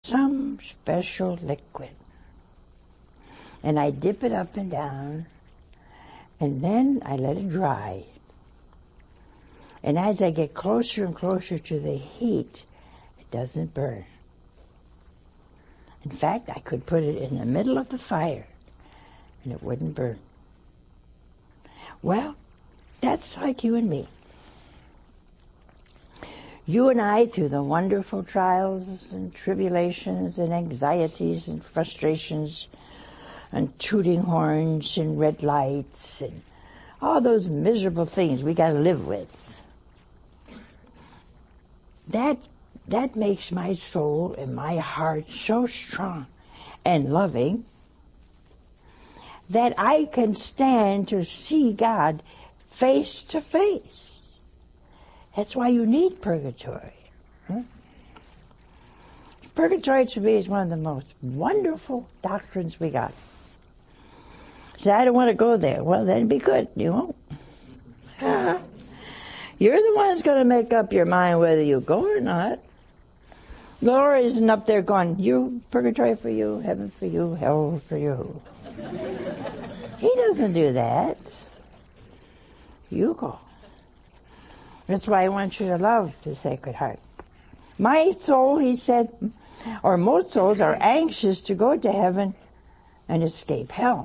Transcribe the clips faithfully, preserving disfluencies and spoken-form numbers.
some special liquid. And I dip it up and down, and then I let it dry. And as I get closer and closer to the heat, it doesn't burn. In fact, I could put it in the middle of the fire, and it wouldn't burn. Well, that's like you and me. You and I, through the wonderful trials and tribulations and anxieties and frustrations and tooting horns and red lights and all those miserable things we got to live with. That, that makes my soul and my heart so strong and loving that I can stand to see God face to face. That's why you need purgatory. Hmm? Purgatory to me is one of the most wonderful doctrines we got. So I don't want to go there. Well, then be good. You won't. Ah. You're the one that's going to make up your mind whether you go or not. The Lord isn't up there going, you, purgatory for you, heaven for you, hell for you. He doesn't do that. You go. That's why I want you to love the Sacred Heart. My soul, he said, or most souls are anxious to go to heaven and escape hell.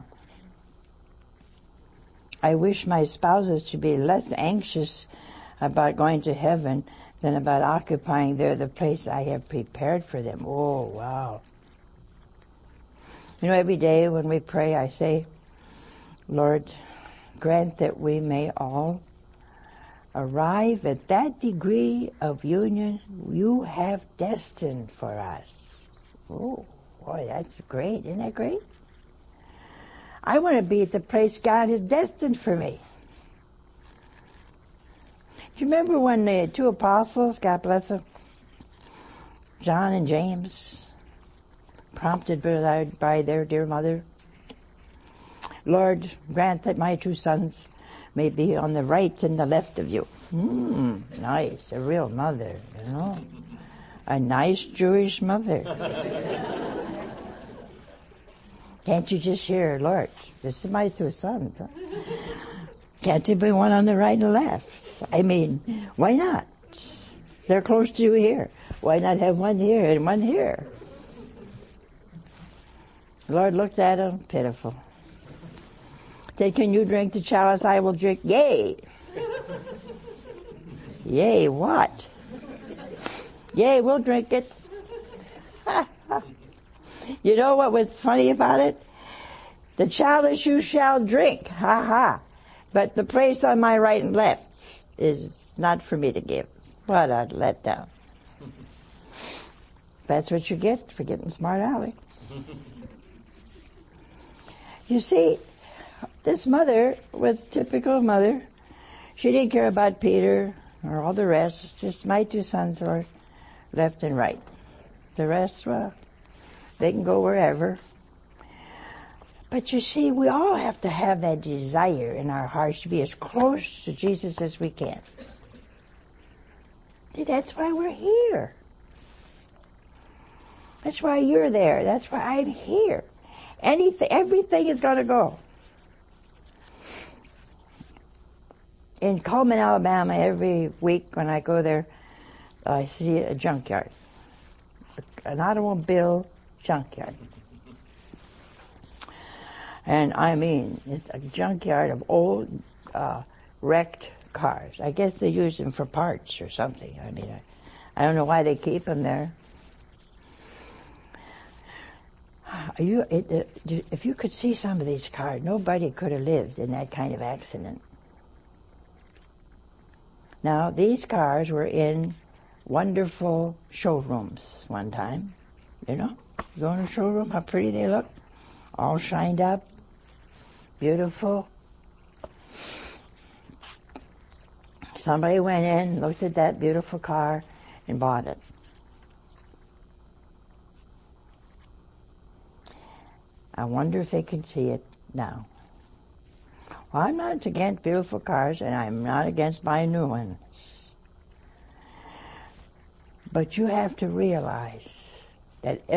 I wish my spouses to be less anxious about going to heaven than about occupying there the place I have prepared for them. Oh, wow. You know, every day when we pray, I say, Lord, grant that we may all arrive at that degree of union you have destined for us. Oh, boy, that's great. Isn't that great? I want to be at the place God has destined for me. Do you remember when the two apostles, God bless them, John and James, prompted by their dear mother, Lord, grant that my two sons may be on the right and the left of you. Hmm, nice, a real mother, you know, a nice Jewish mother. Can't you just hear, Lord, this is my two sons, huh? Can't there be one on the right and left? I mean, why not? They're close to you here. Why not have one here and one here? The Lord looked at him, pitiful. Said, can you drink the chalice I will drink? Yea. Yea, what? Yea, we'll drink it. You know what was funny about it? The chalice you shall drink, ha ha. But the place on my right and left is not for me to give. What a letdown. That's what you get for getting smart aleck. You see, this mother was typical mother. She didn't care about Peter or all the rest. It's just my two sons were left and right. The rest, well, they can go wherever. But you see, we all have to have that desire in our hearts to be as close to Jesus as we can. That's why we're here. That's why you're there. That's why I'm here. Anything, everything is going to go. In Coleman, Alabama, every week when I go there, I see a junkyard. An automobile junkyard. And I mean, it's a junkyard of old, uh, wrecked cars. I guess they use them for parts or something. I mean, I, I don't know why they keep them there. You, it, it, if you could see some of these cars, nobody could have lived in that kind of accident. Now, these cars were in wonderful showrooms one time. You know, you go in a showroom, how pretty they look, all shined up, beautiful. Somebody went in, looked at that beautiful car, and bought it. I wonder if they can see it now. Well, I'm not against beautiful cars, and I'm not against buying new ones. But you have to realize that